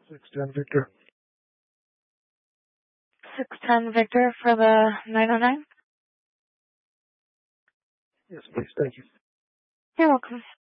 610 Victor. 610 Victor for the 909? Yes, please. Thank you. You're welcome.